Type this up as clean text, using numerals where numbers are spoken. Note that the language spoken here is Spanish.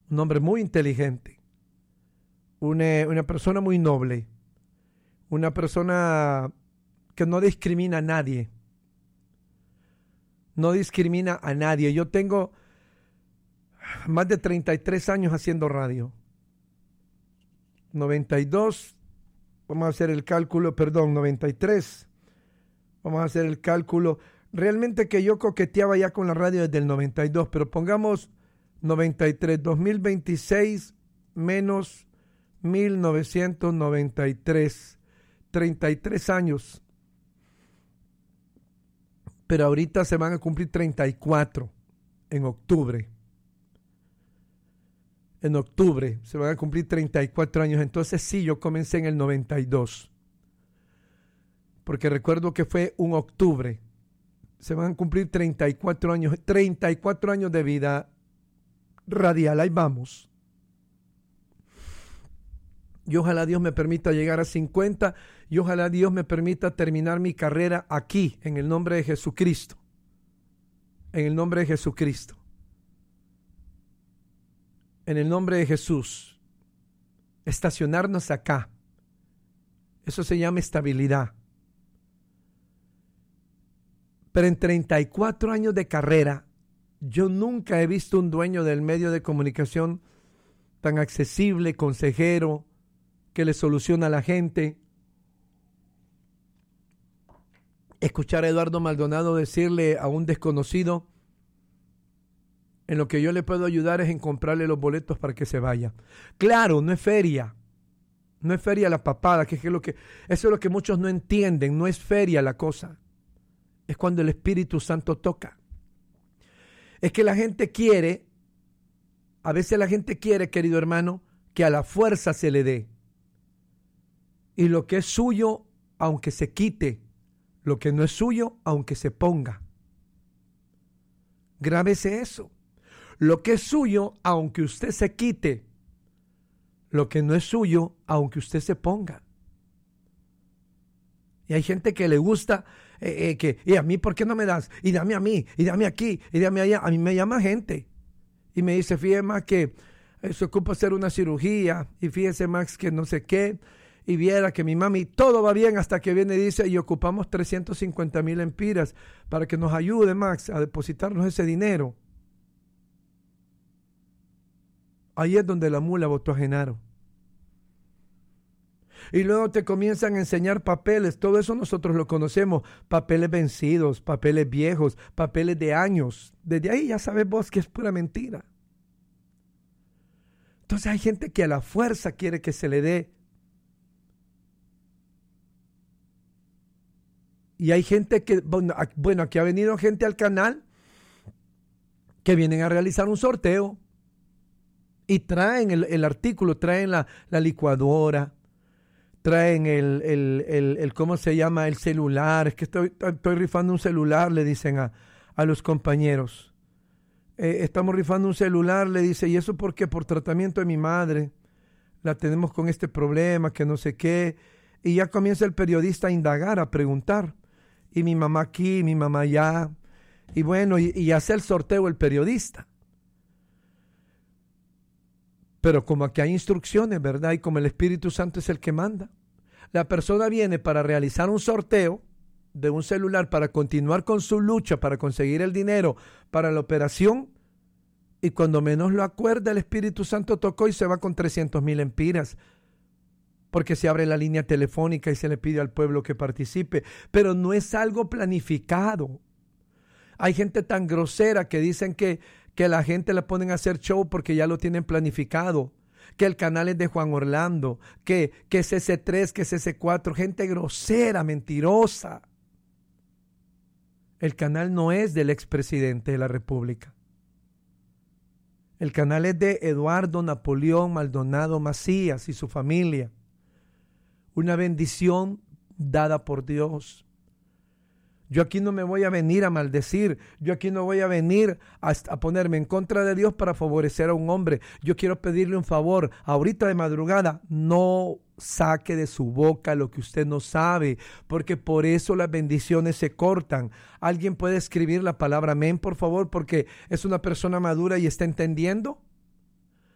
un hombre muy inteligente, una persona muy noble, una persona que no discrimina a nadie. No discrimina a nadie. Yo tengo más de 33 años haciendo radio. 92, vamos a hacer el cálculo, 93. Vamos a hacer el cálculo. Realmente que yo coqueteaba ya con la radio desde el 92, pero pongamos 93, 2026 menos 1993, 33 años. Pero ahorita se van a cumplir 34 en octubre. En octubre se van a cumplir 34 años. Entonces sí, yo comencé en el 92. Porque recuerdo que fue un octubre. Se van a cumplir 34 años. 34 años de vida radial. Ahí vamos. Y ojalá Dios me permita llegar a 50. Y ojalá Dios me permita terminar mi carrera aquí, en el nombre de Jesucristo. En el nombre de Jesucristo. En el nombre de Jesús. Estacionarnos acá. Eso se llama estabilidad. Pero en 34 años de carrera, yo nunca he visto un dueño del medio de comunicación tan accesible, consejero, que le soluciona a la gente. Escuchar a Eduardo Maldonado decirle a un desconocido, en lo que yo le puedo ayudar es en comprarle los boletos para que se vaya. Claro, no es feria. No es feria la papada, eso es lo que muchos no entienden. No es feria la cosa. Es cuando el Espíritu Santo toca. Es que la gente quiere, a veces la gente quiere, querido hermano, que a la fuerza se le dé. Y lo que es suyo, aunque se quite. Lo que no es suyo, aunque se ponga. Grábese eso. Lo que es suyo, aunque usted se quite. Lo que no es suyo, aunque usted se ponga. Y hay gente que le gusta, y a mí, ¿por qué no me das? Y dame a mí, y dame aquí, y dame allá. A mí me llama gente. Y me dice, fíjese más que se ocupa hacer una cirugía. Y fíjese más que no sé qué. Y viera que mi mami, todo va bien hasta que viene y dice, y ocupamos 350,000 empiras para que nos ayude, Max, a depositarnos ese dinero. Ahí es donde la mula votó a Genaro. Y luego te comienzan a enseñar papeles, todo eso nosotros lo conocemos, papeles vencidos, papeles viejos, papeles de años. Desde ahí ya sabes vos que es pura mentira. Entonces hay gente que a la fuerza quiere que se le dé. Y hay gente que, bueno, aquí ha venido gente al canal que vienen a realizar un sorteo y traen el artículo, traen la licuadora, traen el ¿cómo se llama? El celular. Es que estoy rifando un celular, le dicen a los compañeros. Estamos rifando un celular, le dice, ¿y eso por qué? Por tratamiento de mi madre. La tenemos con este problema, que no sé qué. Y ya comienza el periodista a indagar, a preguntar. Y mi mamá aquí, mi mamá allá. Y bueno, y hace el sorteo el periodista. Pero como aquí hay instrucciones, ¿verdad? Y como el Espíritu Santo es el que manda. La persona viene para realizar un sorteo de un celular para continuar con su lucha, para conseguir el dinero para la operación. Y cuando menos lo acuerda, el Espíritu Santo tocó y se va con 300,000 empiras. Porque se abre la línea telefónica y se le pide al pueblo que participe. Pero no es algo planificado. Hay gente tan grosera que dicen que la gente la ponen a hacer show porque ya lo tienen planificado. Que el canal es de Juan Orlando. Que es CC3, que es CC4. Gente grosera, mentirosa. El canal no es del expresidente de la República. El canal es de Eduardo Napoleón Maldonado Macías y su familia. Una bendición dada por Dios. Yo aquí no me voy a venir a maldecir. Yo aquí no voy a venir a ponerme en contra de Dios para favorecer a un hombre. Yo quiero pedirle un favor. Ahorita de madrugada, no saque de su boca lo que usted no sabe, porque por eso las bendiciones se cortan. ¿Alguien puede escribir la palabra amén, por favor? Porque es una persona madura y está entendiendo.